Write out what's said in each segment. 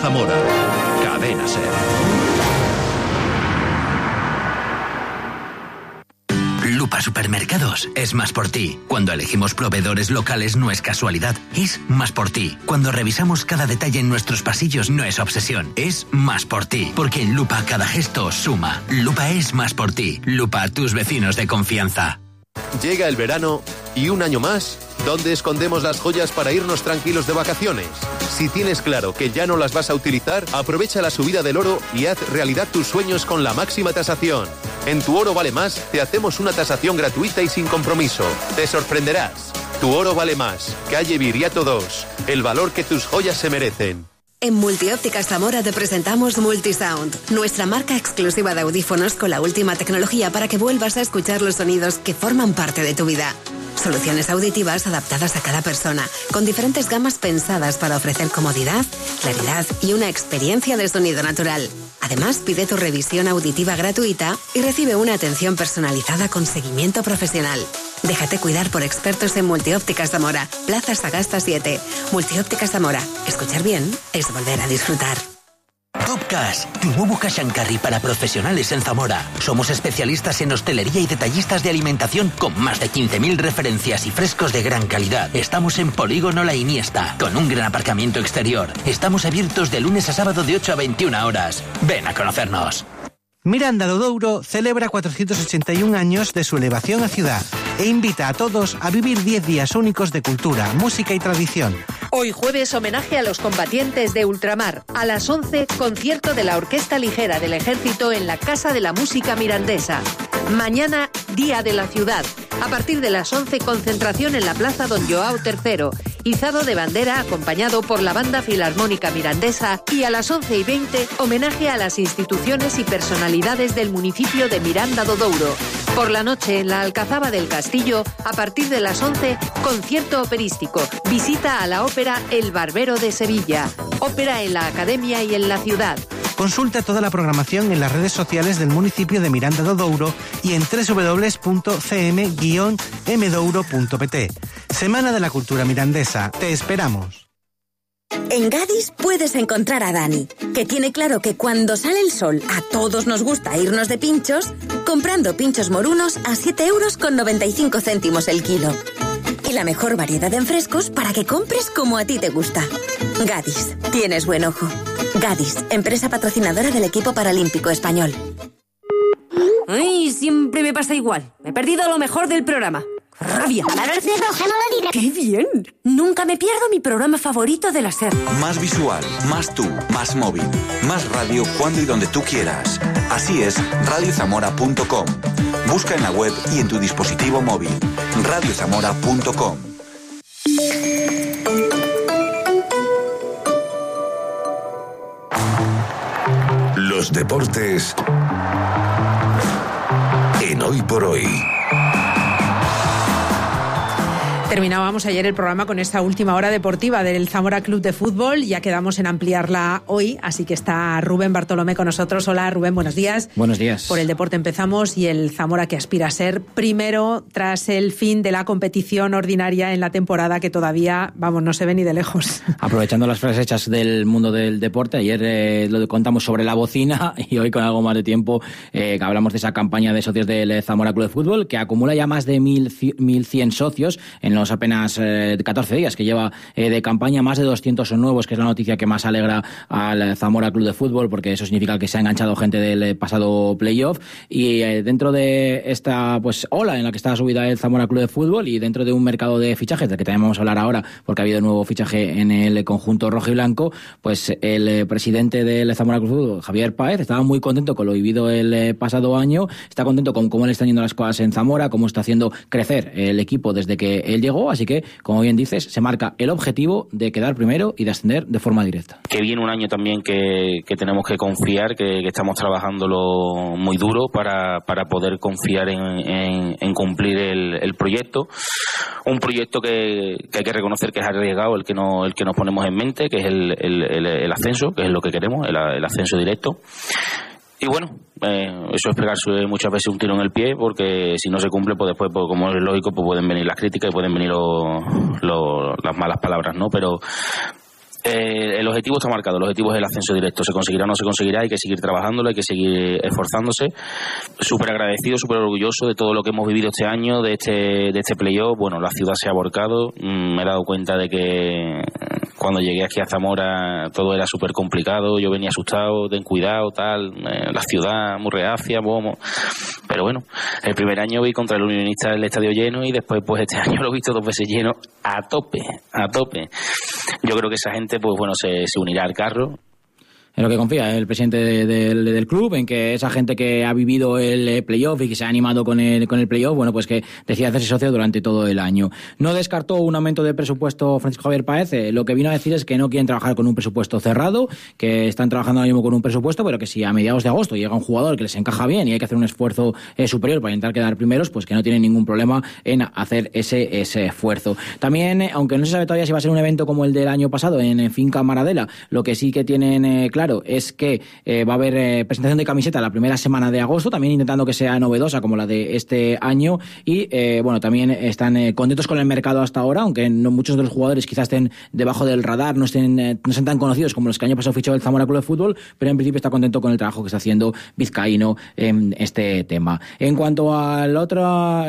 Zamora. Cadena SER. Lupa Supermercados es más por ti. Cuando elegimos proveedores locales no es casualidad, es más por ti. Cuando revisamos cada detalle en nuestros pasillos no es obsesión, es más por ti. Porque en Lupa cada gesto suma. Lupa es más por ti. Lupa, tus vecinos de confianza. Llega el verano y un año más, ¿dónde escondemos las joyas para irnos tranquilos de vacaciones? Si tienes claro que ya no las vas a utilizar, aprovecha la subida del oro y haz realidad tus sueños con la máxima tasación. En Tu Oro Vale Más te hacemos una tasación gratuita y sin compromiso. Te sorprenderás. Tu Oro Vale Más, calle Viriato 2. El valor que tus joyas se merecen. En Multiópticas Zamora te presentamos Multisound, nuestra marca exclusiva de audífonos con la última tecnología para que vuelvas a escuchar los sonidos que forman parte de tu vida. Soluciones auditivas adaptadas a cada persona, con diferentes gamas pensadas para ofrecer comodidad, claridad y una experiencia de sonido natural. Además, pide tu revisión auditiva gratuita y recibe una atención personalizada con seguimiento profesional. Déjate cuidar por expertos en Multiópticas Zamora, Plaza Sagasta 7. Multiópticas Zamora. Escuchar bien es volver a disfrutar. Top Cash, tu nuevo cash and carry para profesionales en Zamora. Somos especialistas en hostelería y detallistas de alimentación con más de 15.000 referencias y frescos de gran calidad. Estamos en Polígono La Iniesta, con un gran aparcamiento exterior. Estamos abiertos de lunes a sábado de 8 a 21 horas. Ven a conocernos. Miranda do Douro celebra 481 años de su elevación a ciudad e invita a todos a vivir 10 días únicos de cultura, música y tradición. Hoy jueves, homenaje a los combatientes de ultramar. A las 11, concierto de la Orquesta Ligera del Ejército en la Casa de la Música Mirandesa. Mañana, Día de la Ciudad. A partir de las 11, concentración en la Plaza Don Joao III. Izado de bandera acompañado por la Banda Filarmónica Mirandesa. Y a las 11:20, homenaje a las instituciones y personalidades del municipio de Miranda do Douro. Por la noche, en la Alcazaba del Castillo, a partir de las 11, concierto operístico. Visita a la ópera El Barbero de Sevilla. Ópera en la Academia y en la ciudad. Consulta toda la programación en las redes sociales del municipio de Miranda do Douro y en www.cm-mdouro.pt. Semana de la Cultura Mirandesa. Te esperamos. En Gadis puedes encontrar a Dani, que tiene claro que cuando sale el sol a todos nos gusta irnos de pinchos, comprando pinchos morunos a 7,95 € el kilo. Y la mejor variedad en frescos para que compres como a ti te gusta. Gadis, tienes buen ojo. Gadis, empresa patrocinadora del equipo paralímpico español. Ay, siempre me pasa igual. Me he perdido lo mejor del programa. ¡Rabia! ¡Qué bien! Nunca me pierdo mi programa favorito de la SER. Más visual, más tú, más móvil. Más radio cuando y donde tú quieras. Así es, radiozamora.com. Busca en la web y en tu dispositivo móvil. radiozamora.com. Los deportes en Hoy por Hoy. Terminábamos ayer el programa con esta última hora deportiva del Zamora Club de Fútbol. Ya quedamos en ampliarla hoy, así que está Rubén Bartolomé con nosotros. Hola Rubén, buenos días. Buenos días. Por el deporte empezamos y el Zamora que aspira a ser primero tras el fin de la competición ordinaria en la temporada que todavía, vamos, no se ve ni de lejos. Aprovechando las frases hechas del mundo del deporte, ayer lo contamos sobre la bocina y hoy con algo más de tiempo que hablamos de esa campaña de socios del Zamora Club de Fútbol que acumula ya más de 1.100 socios en los apenas 14 días que lleva de campaña, más de 200 son nuevos, que es la noticia que más alegra al Zamora Club de Fútbol, porque eso significa que se ha enganchado gente del pasado playoff, y dentro de esta ola en la que está subida el Zamora Club de Fútbol y dentro de un mercado de fichajes del que también vamos a hablar ahora, porque ha habido un nuevo fichaje en el conjunto rojo y blanco, pues el presidente del Zamora Club de Fútbol, Javier Páez, estaba muy contento con lo vivido el pasado año, está contento con cómo le están yendo las cosas en Zamora, cómo está haciendo crecer el equipo desde que él llegó, así que, como bien dices, se marca el objetivo de quedar primero y de ascender de forma directa. Que viene un año también que tenemos que confiar, que estamos trabajándolo muy duro para poder confiar en cumplir el proyecto. Un proyecto que hay que reconocer que es arriesgado el que nos ponemos en mente, que es el ascenso, que es lo que queremos, el ascenso directo. Y bueno, eso es pegarse muchas veces un tiro en el pie, porque si no se cumple, pues después, pues, como es lógico, pues pueden venir las críticas y pueden venir las malas palabras, ¿no? Pero El objetivo está marcado, el objetivo es el ascenso directo. Se conseguirá o no se conseguirá, hay que seguir trabajándolo, hay que seguir esforzándose. Súper agradecido, súper orgulloso de todo lo que hemos vivido este año, de este playoff. Bueno, la ciudad se ha volcado. Me he dado cuenta de que cuando llegué aquí a Zamora todo era súper complicado. Yo venía asustado, ten cuidado, tal. La ciudad muy reacia, pero bueno, el primer año vi contra el Unionista el estadio lleno y después pues este año lo he visto 2 veces lleno a tope. Yo creo que esa gente pues bueno se unirá al carro. En lo que confía el presidente del club, en que esa gente que ha vivido el playoff y que se ha animado con el playoff, bueno, pues que decide hacerse socio durante todo el año. No descartó un aumento de presupuesto Francisco Javier Páez. Lo que vino a decir es que no quieren trabajar con un presupuesto cerrado, que están trabajando ahora mismo con un presupuesto, pero que si a mediados de agosto llega un jugador que les encaja bien y hay que hacer un esfuerzo superior para intentar quedar primeros, pues que no tienen ningún problema en hacer ese esfuerzo. También, aunque no se sabe todavía si va a ser un evento como el del año pasado en Finca Maradela, lo que sí que tienen claro es que va a haber presentación de camiseta la primera semana de agosto, también intentando que sea novedosa como la de este año, y bueno, también están contentos con el mercado hasta ahora, aunque no, muchos de los jugadores quizás estén debajo del radar, no sean tan conocidos como los que el año pasado fichó el Zamora Club de Fútbol, pero en principio está contento con el trabajo que está haciendo Vizcaíno en este tema. En cuanto a la otra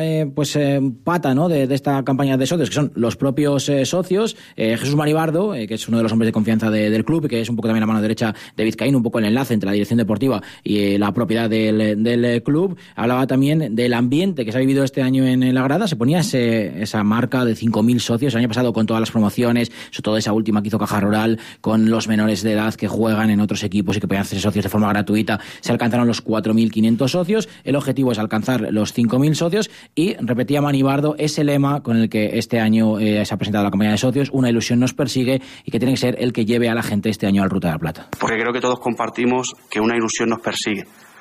pata, ¿no?, de esta campaña de socios, que son los propios socios, Jesús Maribardo, que es uno de los hombres de confianza del club y que es un poco también la mano derecha de Vizcaíno, un poco el enlace entre la dirección deportiva y la propiedad del club, hablaba también del ambiente que se ha vivido este año en la grada. Se ponía esa marca de 5.000 socios el año pasado con todas las promociones, sobre todo esa última que hizo Caja Rural con los menores de edad que juegan en otros equipos y que podían hacerse socios de forma gratuita. Se alcanzaron los 4.500 socios, el objetivo es alcanzar los 5.000 socios y repetía Manibardo ese lema con el que este año se ha presentado la campaña de socios: una ilusión nos persigue, y que tiene que ser el que lleve a la gente este año al Ruta de la Plata. Porque creo que todos compartimos que una ilusión nos persigue.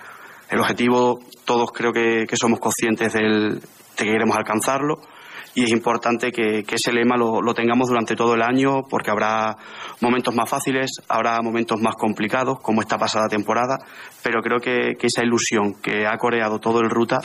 El objetivo, todos creo que somos conscientes de que queremos alcanzarlo, y es importante que ese lema lo tengamos durante todo el año, porque habrá momentos más fáciles, habrá momentos más complicados, como esta pasada temporada, pero creo que esa ilusión que ha coreado todo el Ruta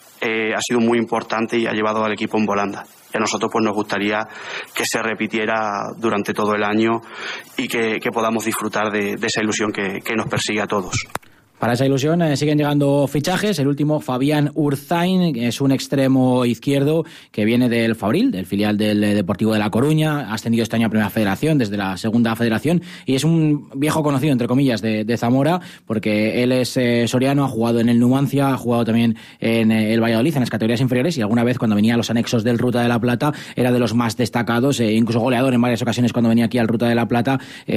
ha sido muy importante y ha llevado al equipo en volanda. Y a nosotros pues nos gustaría que se repitiera durante todo el año y que podamos disfrutar de esa ilusión que nos persigue a todos. Para esa ilusión siguen llegando fichajes. El último, Fabián Urzain, es un extremo izquierdo que viene del Fabril, del filial del Deportivo de La Coruña. Ha ascendido este año a Primera Federación, desde la Segunda Federación, y es un viejo conocido, entre comillas, de Zamora, porque él es soriano, ha jugado en el Numancia, ha jugado también en el Valladolid, en las categorías inferiores, y alguna vez cuando venía a los anexos del Ruta de la Plata era de los más destacados, incluso goleador en varias ocasiones cuando venía aquí al Ruta de la Plata,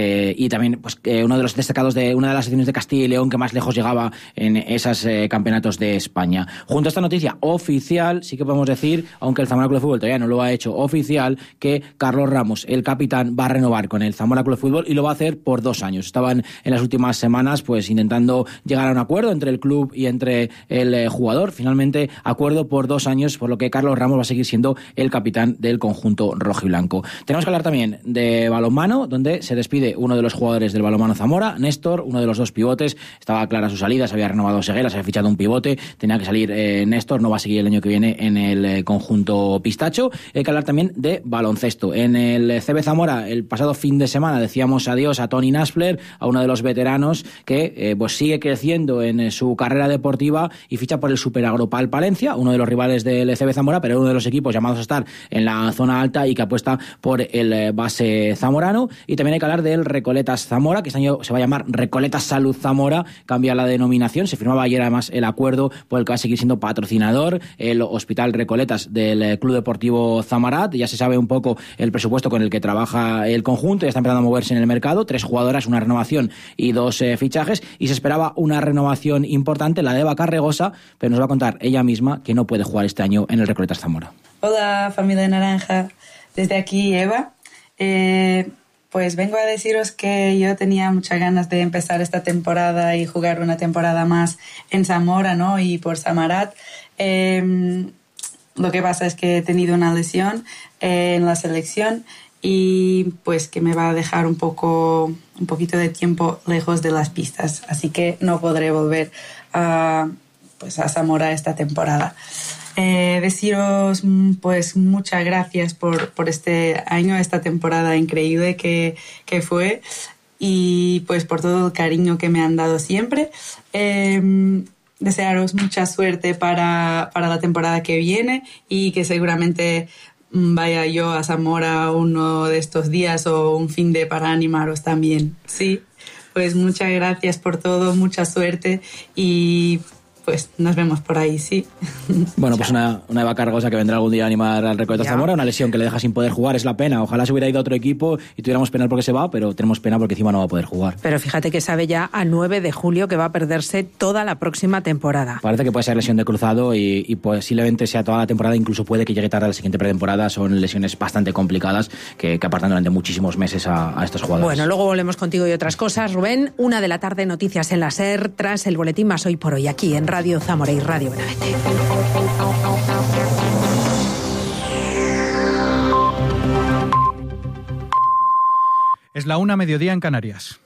y también pues uno de los destacados de una de las secciones de Castilla y León que más lejos llegaba en esos campeonatos de España. Junto a esta noticia oficial, sí que podemos decir, aunque el Zamora Club de Fútbol todavía no lo ha hecho oficial, que Carlos Ramos, el capitán, va a renovar con el Zamora Club de Fútbol y lo va a hacer por 2 años. Estaban en las últimas semanas pues intentando llegar a un acuerdo entre el club y entre el jugador. Finalmente, acuerdo por 2 años, por lo que Carlos Ramos va a seguir siendo el capitán del conjunto rojiblanco. Tenemos que hablar también de balonmano, donde se despide uno de los jugadores del balonmano Zamora, Néstor, uno de los 2 pivotes. Estaba clara su salida, se había renovado Seguela, se había fichado un pivote, tenía que salir Néstor, no va a seguir el año que viene en el conjunto pistacho. Hay que hablar también de baloncesto. En el CB Zamora, el pasado fin de semana, decíamos adiós a Tony Naspler, a uno de los veteranos que pues sigue creciendo en su carrera deportiva y ficha por el Superagropal Palencia, uno de los rivales del CB Zamora, pero uno de los equipos llamados a estar en la zona alta y que apuesta por el base zamorano. Y también hay que hablar del Recoletas Zamora, que este año se va a llamar Recoletas Salud Zamora, cambia la denominación. Se firmaba ayer además el acuerdo por el que va a seguir siendo patrocinador el Hospital Recoletas del Club Deportivo Zamarat. Ya se sabe un poco el presupuesto con el que trabaja el conjunto, ya está empezando a moverse en el mercado, 3 jugadoras, una renovación y 2 fichajes, y se esperaba una renovación importante, la de Eva Carregosa, pero nos va a contar ella misma que no puede jugar este año en el Recoletas Zamora. Hola, familia Naranja, desde aquí Eva. Pues vengo a deciros que yo tenía muchas ganas de empezar esta temporada y jugar una temporada más en Zamora, ¿no? Y por Zamarat. Lo que pasa es que he tenido una lesión en la selección y pues que me va a dejar un poquito de tiempo lejos de las pistas. Así que no podré volver a Zamora esta temporada. Deciros pues muchas gracias por este año, esta temporada increíble que fue, y pues por todo el cariño que me han dado siempre. Desearos mucha suerte para la temporada que viene, y que seguramente vaya yo a Zamora uno de estos días o un fin de para animaros también. Sí, pues muchas gracias por todo, mucha suerte, y pues nos vemos por ahí, sí. Bueno, pues una Eva Cargosa que vendrá algún día a animar al Recoletas Zamora, una lesión que le deja sin poder jugar, es la pena. Ojalá se hubiera ido a otro equipo y tuviéramos pena porque se va, pero tenemos pena porque encima no va a poder jugar. Pero fíjate que sabe ya a 9 de julio que va a perderse toda la próxima temporada. Parece que puede ser lesión de cruzado y posiblemente sea toda la temporada, incluso puede que llegue tarde a la siguiente pretemporada. Son lesiones bastante complicadas que apartan durante muchísimos meses a estos jugadores. Bueno, luego volvemos contigo y otras cosas. Rubén, 1 de la tarde, noticias en la SER, tras el boletín Más Hoy por Hoy, aquí en Radio Zamora y Radio Benavente. Es la 1:00 en Canarias.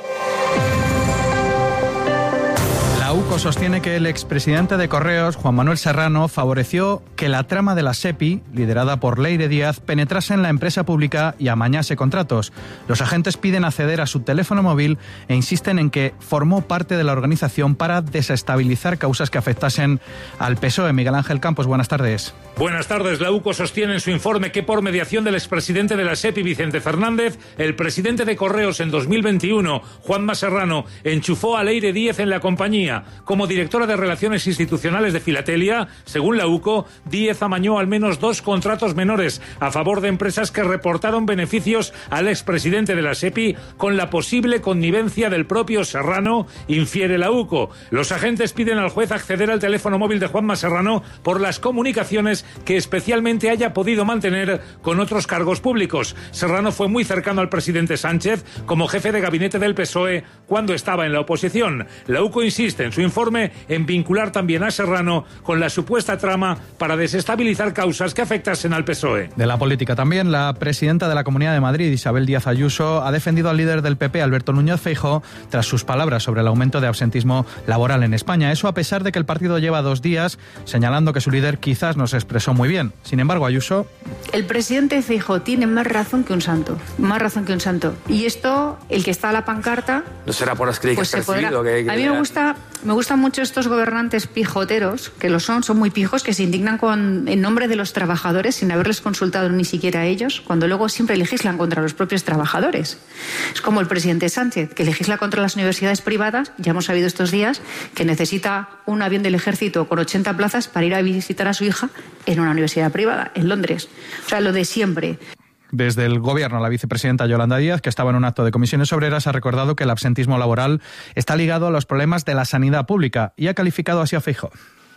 La UCO sostiene que el expresidente de Correos, Juan Manuel Serrano, favoreció que la trama de la SEPI, liderada por Leire Díaz, penetrase en la empresa pública y amañase contratos. Los agentes piden acceder a su teléfono móvil e insisten en que formó parte de la organización para desestabilizar causas que afectasen al PSOE. Miguel Ángel Campos, buenas tardes. Buenas tardes. La UCO sostiene en su informe que por mediación del expresidente de la SEPI, Vicente Fernández, el presidente de Correos en 2021, Juanma Serrano, enchufó a Leire Díaz en la compañía. Como directora de Relaciones Institucionales de Filatelia, según la UCO, Díaz amañó al menos 2 contratos menores a favor de empresas que reportaron beneficios al expresidente de la SEPI con la posible connivencia del propio Serrano, infiere la UCO. Los agentes piden al juez acceder al teléfono móvil de Juanma Serrano por las comunicaciones que especialmente haya podido mantener con otros cargos públicos. Serrano fue muy cercano al presidente Sánchez como jefe de gabinete del PSOE cuando estaba en la oposición. La UCO insiste en su informe en vincular también a Serrano con la supuesta trama para desestabilizar causas que afectasen al PSOE. De la política también, la presidenta de la Comunidad de Madrid, Isabel Díaz Ayuso, ha defendido al líder del PP, Alberto Núñez Feijóo, tras sus palabras sobre el aumento de absentismo laboral en España. Eso a pesar de que el partido lleva 2 días señalando que su líder quizás no se expresó muy bien. Sin embargo, Ayuso... El presidente Feijóo tiene más razón que un santo. Más razón que un santo. Y esto, el que está a la pancarta... No será por las críticas pues percibido. A mí me gustan mucho estos gobernantes pijoteros, que lo son muy pijos, que se indignan en nombre de los trabajadores sin haberles consultado ni siquiera a ellos, cuando luego siempre legislan contra los propios trabajadores. Es como el presidente Sánchez, que legisla contra las universidades privadas. Ya hemos sabido estos días que necesita un avión del ejército con 80 plazas para ir a visitar a su hija en una universidad privada, en Londres. O sea, lo de siempre. Desde el Gobierno, la vicepresidenta Yolanda Díaz, que estaba en un acto de comisiones obreras, ha recordado que el absentismo laboral está ligado a los problemas de la sanidad pública y ha calificado así a Feijóo.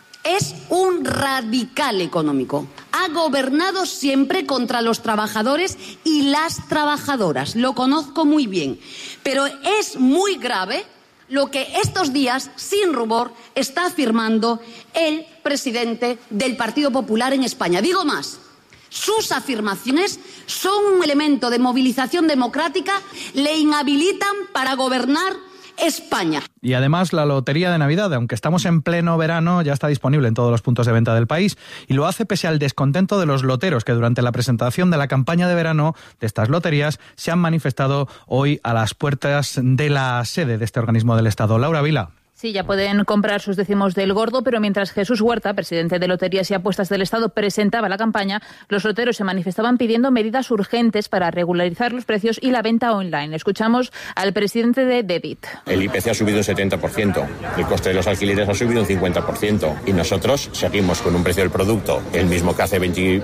Es un radical económico. Ha gobernado siempre contra los trabajadores y las trabajadoras. Lo conozco muy bien. Pero es muy grave lo que estos días, sin rubor, está afirmando el presidente del Partido Popular en España. Digo más. Sus afirmaciones son un elemento de movilización democrática, le inhabilitan para gobernar España. Y además la Lotería de Navidad, aunque estamos en pleno verano, ya está disponible en todos los puntos de venta del país y lo hace pese al descontento de los loteros que durante la presentación de la campaña de verano de estas loterías se han manifestado hoy a las puertas de la sede de este organismo del Estado. Laura Vila. Sí, ya pueden comprar sus décimos del gordo, pero mientras Jesús Huerta, presidente de Loterías y Apuestas del Estado, presentaba la campaña, los loteros se manifestaban pidiendo medidas urgentes para regularizar los precios y la venta online. Escuchamos al presidente de Debit. El IPC ha subido un 70%, el coste de los alquileres ha subido un 50% y nosotros seguimos con un precio del producto el mismo que hace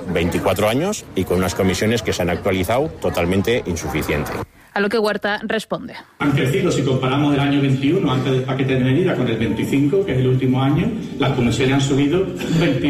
24 años y con unas comisiones que se han actualizado totalmente insuficientes. A lo que Huerta responde. Han crecido, si comparamos el año 21, antes del paquete de medidas, con el 25, que es el último año, las comisiones han subido un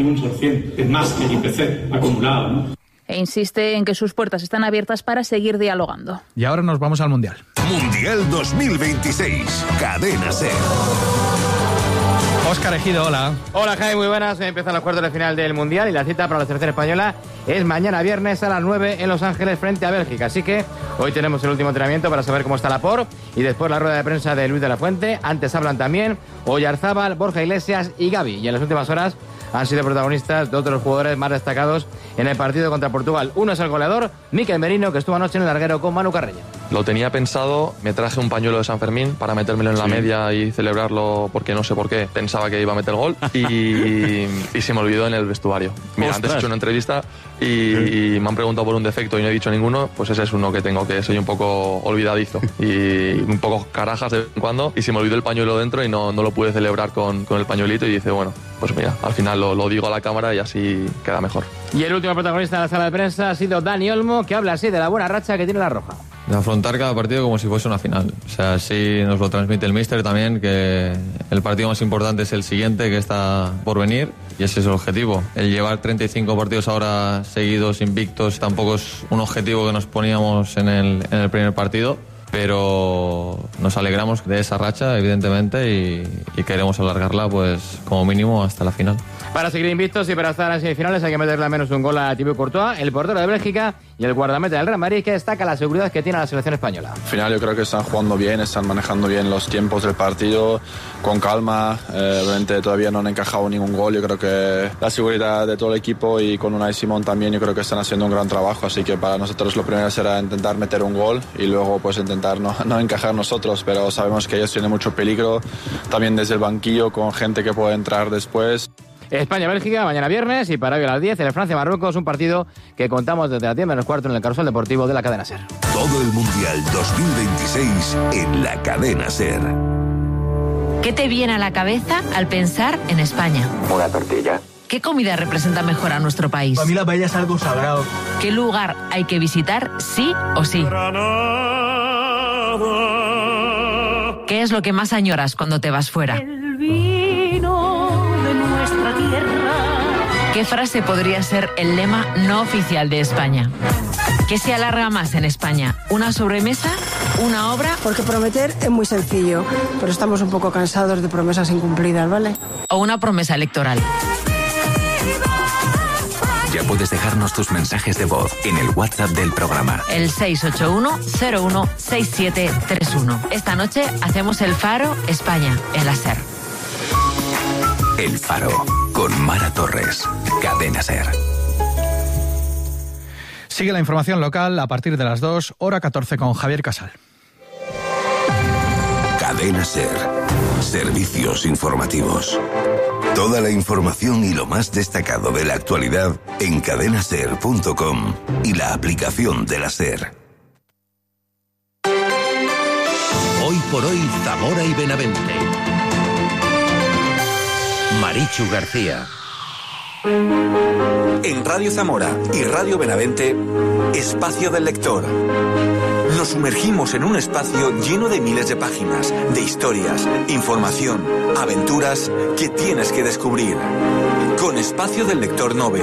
21%, es más que el IPC acumulado, ¿no? E insiste en que sus puertas están abiertas para seguir dialogando. Y ahora nos vamos al Mundial. Mundial 2026, Cadena SER. Óscar Ejido, hola. Hola, Jaime, muy buenas. Empiezan los cuartos de final del Mundial y la cita para la selección española es mañana viernes a las 9 en Los Ángeles frente a Bélgica. Así que hoy tenemos el último entrenamiento para saber cómo está Laporte y después la rueda de prensa de Luis de la Fuente. Antes hablan también Oyarzábal, Borja Iglesias y Gavi. Y en las últimas horas han sido protagonistas dos de los jugadores más destacados en el partido contra Portugal. Uno es el goleador, Mikel Merino, que estuvo anoche en el larguero con Manu Carreño. Lo tenía pensado, me traje un pañuelo de San Fermín para metérmelo en la media y celebrarlo porque no sé por qué pensaba que iba a meter gol y se me olvidó en el vestuario. Mira, antes he hecho una entrevista y me han preguntado por un defecto y no he dicho ninguno, pues ese es uno que tengo, que soy un poco olvidadizo y un poco carajas de vez en cuando y se me olvidó el pañuelo dentro y no lo pude celebrar con el pañuelito y dice, bueno, pues mira, al final lo digo a la cámara y así queda mejor. Y el último protagonista de la sala de prensa ha sido Dani Olmo, que habla así de la buena racha que tiene la Roja. De afrontar cada partido como si fuese una final. O sea, así nos lo transmite el míster también, que el partido más importante es el siguiente, que está por venir, y ese es el objetivo. El llevar 35 partidos ahora seguidos, invictos, tampoco es un objetivo que nos poníamos en el primer partido, pero nos alegramos de esa racha, evidentemente, y queremos alargarla, pues como mínimo hasta la final. Para seguir invictos y para estar en semifinales hay que meterle al menos un gol a Thibaut Courtois, el portero de Bélgica y el guardameta del Real Madrid, que destaca la seguridad que tiene la selección española. Al final yo creo que están jugando bien, están manejando bien los tiempos del partido, con calma. Obviamente todavía no han encajado ningún gol. Yo creo que la seguridad de todo el equipo y con Unai Simón también, yo creo que están haciendo un gran trabajo. Así que para nosotros lo primero será intentar meter un gol y luego pues intentar no encajar nosotros, pero sabemos que ellos tienen mucho peligro también desde el banquillo, con gente que puede entrar después. España-Bélgica mañana viernes y para hoy a las 10 en Francia-Marruecos, un partido que contamos desde las 10 menos cuarto en el Carrusel Deportivo de la cadena SER. Todo el Mundial 2026 en la cadena SER. ¿Qué te viene a la cabeza al pensar en España? Una tortilla. ¿Qué comida representa mejor a nuestro país? Para mí la paella es algo sagrado. ¿Qué lugar hay que visitar sí o sí? ¿Qué es lo que más añoras cuando te vas fuera? El vino de nuestra tierra. ¿Qué frase podría ser el lema no oficial de España? ¿Qué se alarga más en España? ¿Una sobremesa? ¿Una obra? Porque prometer es muy sencillo, pero estamos un poco cansados de promesas incumplidas, ¿vale? ¿O una promesa electoral? Ya puedes dejarnos tus mensajes de voz en el WhatsApp del programa. El 681-016731. Esta noche hacemos el Faro España en la SER. El Faro, con Mara Torres. Cadena SER. Sigue la información local a partir de las 2, hora 14 con Javier Casal. Cadena SER. Servicios informativos. Toda la información y lo más destacado de la actualidad en cadenaser.com y la aplicación de la SER. Hoy por hoy, Zamora y Benavente. Marichu García. En Radio Zamora y Radio Benavente, Espacio del Lector. Nos sumergimos en un espacio lleno de miles de páginas, de historias, información, aventuras que tienes que descubrir. Con Espacio del Lector Nobel.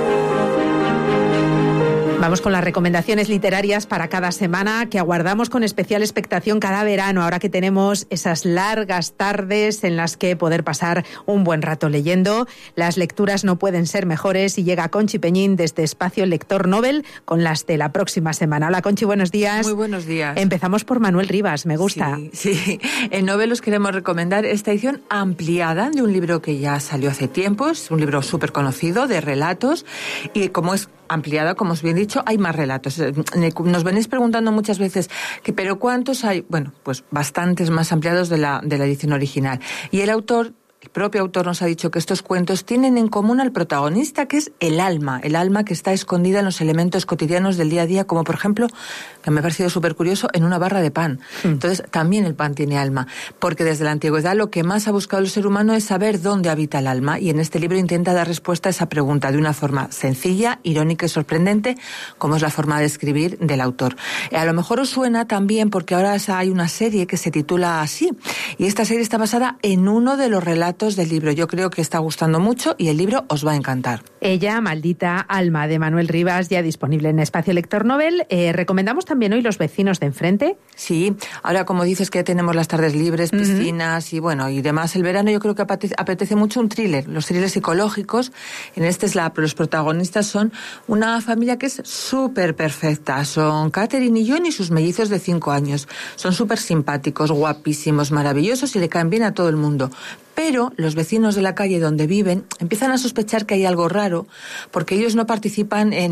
Vamos con las recomendaciones literarias para cada semana que aguardamos con especial expectación cada verano, ahora que tenemos esas largas tardes en las que poder pasar un buen rato leyendo. Las lecturas no pueden ser mejores y llega Conchi Peñín desde Espacio Lector Nobel con las de la próxima semana. Hola Conchi, buenos días. Muy buenos días. Empezamos por Manuel Rivas, me gusta. Sí. En Nobel os queremos recomendar esta edición ampliada de un libro que ya salió hace tiempo, es un libro súper conocido de relatos y como es ampliada, como os bien dicho, hay más relatos. Nos venís preguntando muchas veces pero ¿cuántos hay? Bueno, pues bastantes más ampliados de la edición original. Y el propio autor nos ha dicho que estos cuentos tienen en común al protagonista, que es el alma que está escondida en los elementos cotidianos del día a día, como por ejemplo, que me ha parecido súper curioso, en una barra de pan. Entonces, también el pan tiene alma, porque desde la antigüedad lo que más ha buscado el ser humano es saber dónde habita el alma, y en este libro intenta dar respuesta a esa pregunta de una forma sencilla, irónica y sorprendente, como es la forma de escribir del autor. A lo mejor os suena también porque ahora hay una serie que se titula así, y esta serie está basada en uno de los relatos relatos del libro. Yo creo que está gustando mucho y el libro os va a encantar. Ella, Maldita Alma, de Manuel Rivas, ya disponible en Espacio Lector Novel. Recomendamos también hoy Los vecinos de enfrente. Sí, ahora como dices que tenemos las tardes libres, piscinas y bueno, y demás, el verano yo creo que apetece mucho un thriller, los thrillers psicológicos. En este los protagonistas son una familia que es súper perfecta. Son Catherine y John y sus mellizos de 5 años. Son súper simpáticos, guapísimos, maravillosos y le caen bien a todo el mundo. Pero los vecinos de la calle donde viven empiezan a sospechar que hay algo raro porque ellos no participan en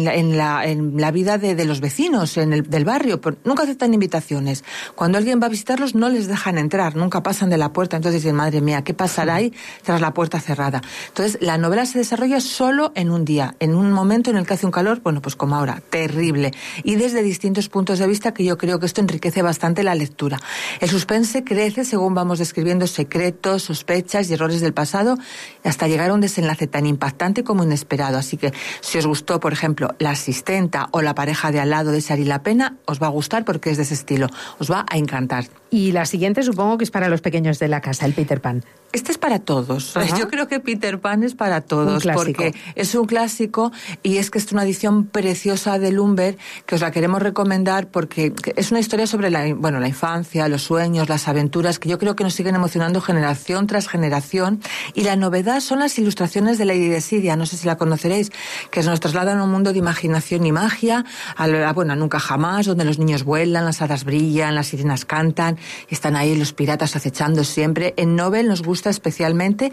la vida de los vecinos, del barrio. Nunca aceptan invitaciones. Cuando alguien va a visitarlos no les dejan entrar, nunca pasan de la puerta. Entonces dicen, madre mía, ¿qué pasará ahí tras la puerta cerrada? Entonces la novela se desarrolla solo en un día, en un momento en el que hace un calor, bueno, pues como ahora, terrible. Y desde distintos puntos de vista que yo creo que esto enriquece bastante la lectura. El suspense crece según vamos describiendo secretos, sospechas y errores del pasado hasta llegar a un desenlace tan impactante como inesperado. Así que si os gustó, por ejemplo, La asistenta o La pareja de al lado de Sari La Pena, os va a gustar porque es de ese estilo. Os va a encantar. Y la siguiente supongo que es para los pequeños de la casa, el Peter Pan. Este es para todos. Ajá. Yo creo que Peter Pan es para todos porque es un clásico y es que es una edición preciosa de Lumber que os la queremos recomendar porque es una historia sobre la infancia, los sueños, las aventuras que yo creo que nos siguen emocionando generación tras generación. Y la novedad son las ilustraciones de Lady Desidia, no sé si la conoceréis, que nos trasladan a un mundo de imaginación y magia, a nunca jamás, donde los niños vuelan, las hadas brillan, las sirenas cantan, están ahí los piratas acechando siempre. En Nobel nos gusta especialmente,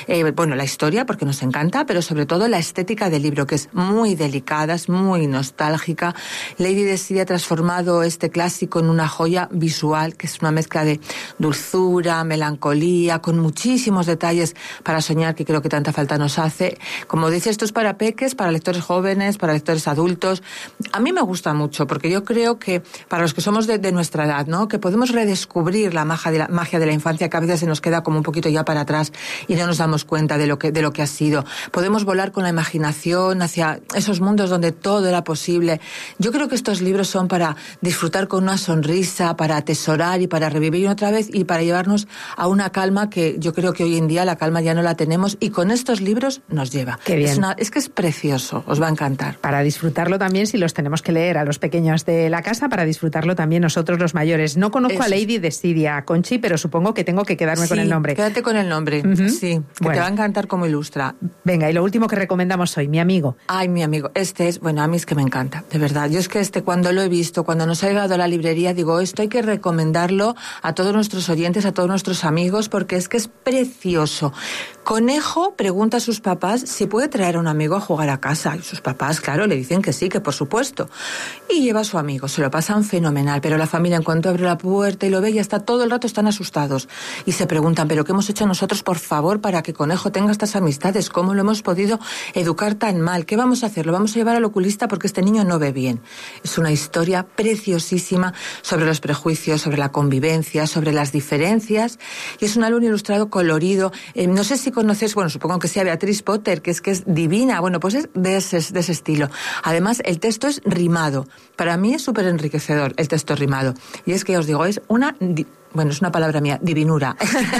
la historia, porque nos encanta, pero sobre todo la estética del libro, que es muy delicada, es muy nostálgica. Lady Desidia ha transformado este clásico en una joya visual, que es una mezcla de dulzura, melancolía, con muchísimos detalles para soñar, que creo que tanta falta nos hace. Como dices, esto es para peques, para lectores jóvenes, para lectores adultos. A mí me gusta mucho, porque yo creo que para los que somos de nuestra edad, ¿no?, que podemos redescubrir la magia de la infancia, que a veces se nos queda como un poquito ya para atrás y no nos damos cuenta de lo que ha sido. Podemos volar con la imaginación hacia esos mundos donde todo era posible. Yo creo que estos libros son para disfrutar con una sonrisa, para atesorar y para revivir otra vez y para llevarnos a una calma que yo creo que hoy en día la calma ya no la tenemos y con estos libros nos lleva. Qué bien. Es que es precioso, os va a encantar. Para disfrutarlo también, si los tenemos que leer a los pequeños de la casa, para disfrutarlo también nosotros los mayores. No conozco a Lady Desidia, Conchi, pero supongo que tengo que quedarme con el nombre. Quédate con el nombre, sí, que te va a encantar cómo ilustra. Venga, y lo último que recomendamos hoy, Mi amigo. Ay, Mi amigo, a mí es que me encanta, de verdad. Yo es que cuando lo he visto, cuando nos ha llegado a la librería, digo, esto hay que recomendarlo a todos nuestros oyentes, a todos nuestros amigos, porque es que es precioso. Conejo pregunta a sus papás si puede traer a un amigo a jugar a casa. Y sus papás, claro, le dicen que sí, que por supuesto. Y lleva a su amigo, se lo pasan fenomenal, pero la familia en cuanto abre la puerta y lo ve, ya está todo el rato, están asustados. Y se preguntan, ¿pero qué hemos hecho nosotros, por favor, para que Conejo tenga estas amistades? ¿Cómo lo hemos podido educar tan mal? ¿Qué vamos a hacer? Lo vamos a llevar al oculista porque este niño no ve bien. Es una historia preciosísima sobre los prejuicios, sobre la convivencia, sobre las diferencias. Y es un álbum ilustrado colorido. No sé si conoces, supongo que sea Beatriz Potter, que es divina. Bueno, pues es de ese estilo. Además, el texto es rimado. Para mí es súper enriquecedor el texto rimado. Y es que os digo, es una es una palabra mía, divinura,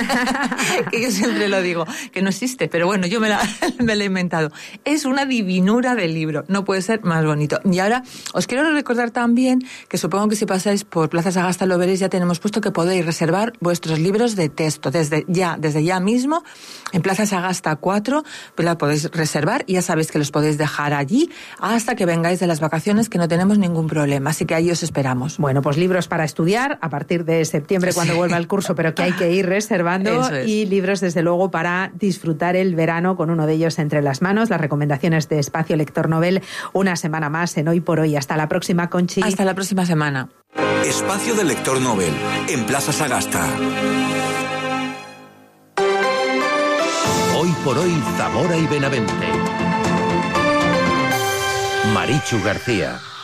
que yo siempre lo digo, que no existe, pero bueno, yo me la he inventado. Es una divinura del libro, no puede ser más bonito. Y ahora os quiero recordar también que supongo que si pasáis por Plaza Sagasta lo veréis, ya tenemos puesto que podéis reservar vuestros libros de texto, desde ya mismo, en Plaza Sagasta 4, la podéis reservar y ya sabéis que los podéis dejar allí hasta que vengáis de las vacaciones, que no tenemos ningún problema, así que ahí os esperamos. Bueno, pues libros para estudiar a partir de septiembre, cuando vuelva el curso, pero que hay que ir reservando, y libros desde luego para disfrutar el verano con uno de ellos entre las manos. Las recomendaciones de Espacio Lector Novel una semana más en Hoy por Hoy. Hasta la próxima, Conchi. Hasta la próxima semana. Espacio de Lector Novel en Plaza Sagasta. Hoy por Hoy, Zamora y Benavente. Marichu García.